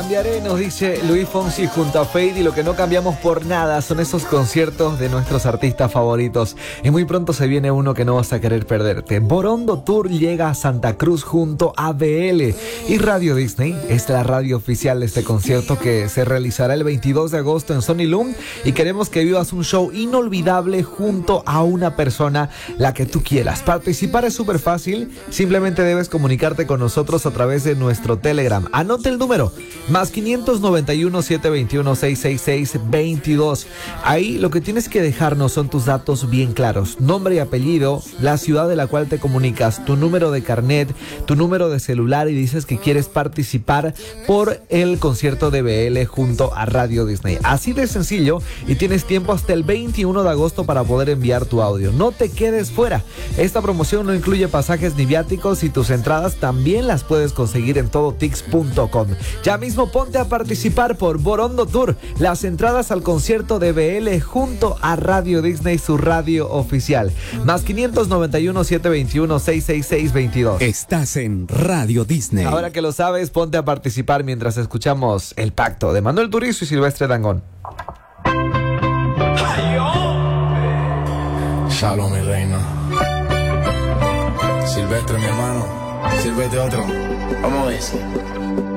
Cambiaré, nos dice Luis Fonsi junto a Fade, y lo que no cambiamos por nada son esos conciertos de nuestros artistas favoritos. Y muy pronto se viene uno que no vas a querer perderte. Borondo Tour llega a Santa Cruz junto a BL. Y Radio Disney es la radio oficial de este concierto que se realizará el 22 de agosto en Sony Loom. Y queremos que vivas un show inolvidable junto a una persona, la que tú quieras. Participar es súper fácil, simplemente debes comunicarte con nosotros a través de nuestro Telegram. Anote el número, más 591-721-666-22. Ahí lo que tienes que dejarnos son tus datos bien claros: nombre y apellido, la ciudad de la cual te comunicas, tu número de carnet, tu número de celular, y dices que quieres participar por el concierto de BL junto a Radio Disney. Así de sencillo, y tienes tiempo hasta el 21 de agosto para poder enviar tu audio. No te quedes fuera. Esta promoción no incluye pasajes ni viáticos, y tus entradas también las puedes conseguir en todotix.com. Ya mismo ponte a participar por Borondo Tour, las entradas al concierto de BL junto a Radio Disney, su radio oficial. Más 591-721-666-22. Estás en Radio Disney. Ahora que lo sabes, ponte a participar mientras escuchamos El Pacto de Manuel Turizo y Silvestre Dangond. Shalom, mi reina. Silvestre, mi hermano. Sírvete otro. Vamos a ver.